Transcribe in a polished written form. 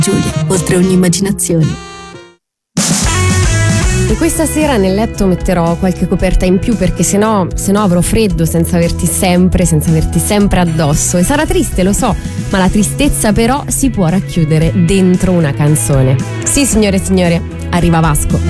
Giulia, oltre ogni immaginazione. E questa sera nel letto metterò qualche coperta in più, perché sennò avrò freddo senza averti sempre addosso. E sarà triste, lo so, ma la tristezza però si può racchiudere dentro una canzone. Sì, signore e signori, arriva Vasco.